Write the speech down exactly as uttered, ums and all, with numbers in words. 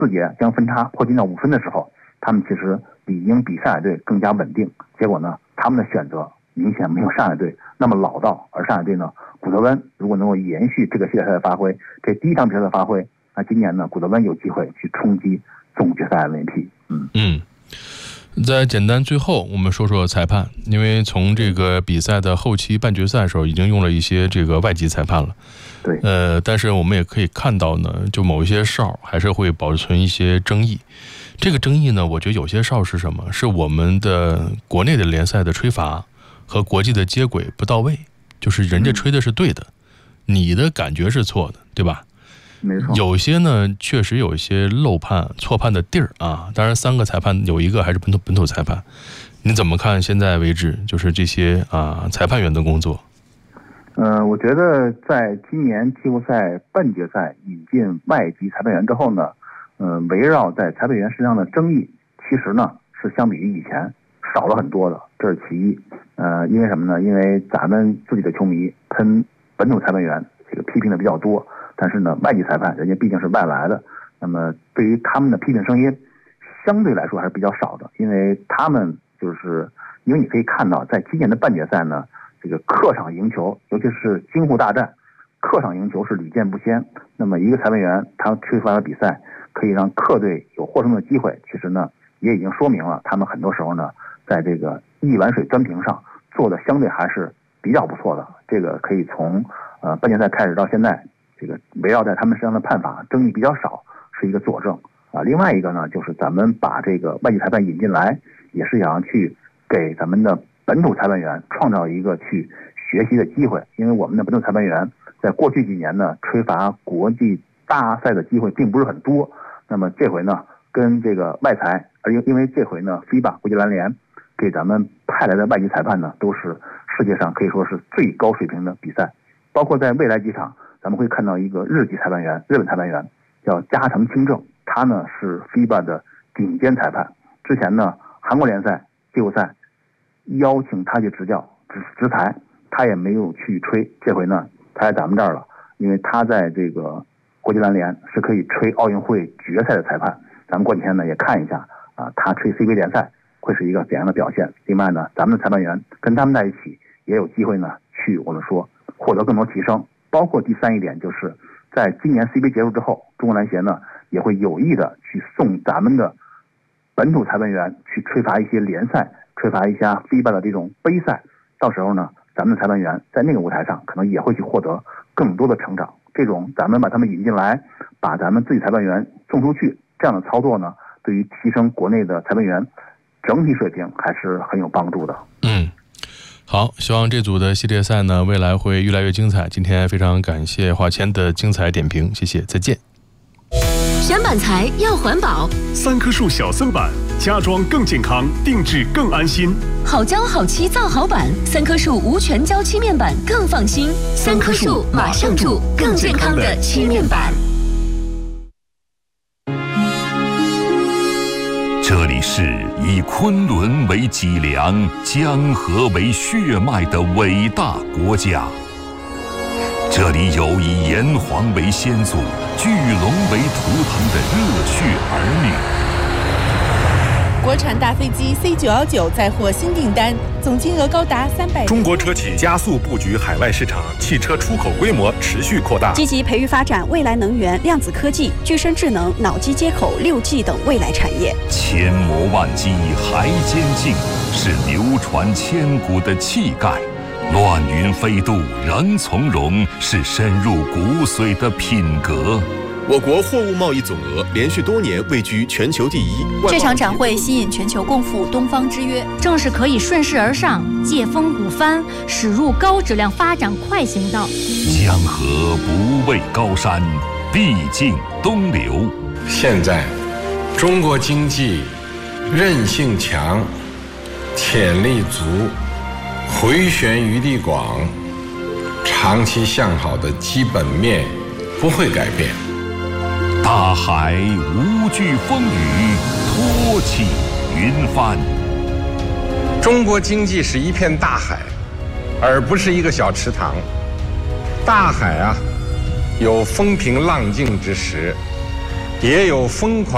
四节将分差迫近到五分的时候，他们其实理应比上海队更加稳定。结果呢，他们的选择明显没有上海队那么老道，而上海队呢，古德温如果能够延续这个系列赛的发挥，这第一场比赛的发挥，那今年呢，古德温有机会去冲击总决赛 M V P。嗯嗯。在简单最后我们说说裁判，因为从这个比赛的后期半决赛的时候已经用了一些这个外籍裁判了， 对， 呃，但是我们也可以看到呢，就某一些哨还是会保存一些争议。这个争议呢，我觉得有些哨是什么？是我们的国内的联赛的吹罚和国际的接轨不到位，就是人家吹的是对的，嗯、你的感觉是错的，对吧？ 没错， 有些呢确实有一些漏判错判的地儿啊，当然三个裁判有一个还是本土本土裁判，你怎么看现在为止就是这些啊裁判员的工作？ 呃，我觉得在今年季后赛半决赛引进外籍裁判员之后呢，呃，围绕在裁判员身上的争议，其实呢是相比于以前少了很多的，这是其一。呃，因为什么呢？因为咱们自己的球迷喷本土裁判员这个批评的比较多。但是呢，外籍裁判人家毕竟是外来的，那么对于他们的批评声音，相对来说还是比较少的，因为他们就是因为你可以看到，在今年的半决赛呢，这个客场赢球，尤其是京沪大战，客场赢球是屡见不鲜。那么一个裁判员他吹出来的比赛，可以让客队有获胜的机会，其实呢也已经说明了他们很多时候呢，在这个一碗水端平上做的相对还是比较不错的。这个可以从呃半决赛开始到现在。这个围绕在他们身上的判罚争议比较少，是一个佐证啊。另外一个呢，就是咱们把这个外籍裁判引进来，也是想要去给咱们的本土裁判员创造一个去学习的机会。因为我们的本土裁判员在过去几年呢，吹罚国际大赛的机会并不是很多。那么这回呢，跟这个外裁，而因因为这回呢 ，F I B A 国际篮联给咱们派来的外籍裁判呢，都是世界上可以说是最高水平的比赛，包括在未来几场。咱们会看到一个日籍裁判员，日本裁判员叫加藤清正，他呢是 F I B A 的顶尖裁判。之前呢，韩国联赛季后赛邀请他去执教执执裁，他也没有去吹。这回呢，他在咱们这儿了，因为他在这个国际篮联是可以吹奥运会决赛的裁判。咱们过几天呢也看一下啊，他吹 C B A 联赛会是一个怎样的表现。另外呢，咱们的裁判员跟他们在一起，也有机会呢去我们说获得更多提升。包括第三一点，就是在今年 C B A 结束之后，中国篮协呢也会有意的去送咱们的本土裁判员去吹罚一些联赛，吹罚一下 F I B A 的这种杯赛。到时候呢，咱们的裁判员在那个舞台上可能也会去获得更多的成长。这种咱们把他们引进来，把咱们自己裁判员送出去，这样的操作呢，对于提升国内的裁判员整体水平还是很有帮助的。 嗯。好，希望这组的系列赛呢，未来会越来越精彩。今天非常感谢华谦的精彩点评，谢谢，再见。 选板材要环保， 三棵树小森板，家装更健康，定制更安心。 好胶好漆造好板，三棵树无全胶漆面板更放心。三棵树马上住，更健康的漆面板。 这里是以昆仑为脊梁、江河为血脉的伟大国家。这里有以炎黄为先祖、巨龙为图腾的热血儿女。 国产大飞机 C 九一九再获新订单，总金额高达三百。 中国车企加速布局海外市场，汽车出口规模持续扩大， 积极培育发展未来能源、量子科技、具身智能、脑机接口、六 G 等未来产业。 千磨万击还坚劲，是流传千古的气概；乱云飞渡仍从容，是深入骨髓的品格。 我国货物贸易总额连续多年位居全球第一。 这场展会吸引全球共赴东方之约， 正是可以顺势而上，借风鼓帆，驶入高质量发展快行道。 江河不畏高山，必尽东流。 现在，中国经济韧性强，潜力足，回旋余地广，长期向好的基本面不会改变。 大海无惧风雨，托起云帆。 中国经济是一片大海，而不是一个小池塘。大海啊，有风平浪静之时，也有疯狂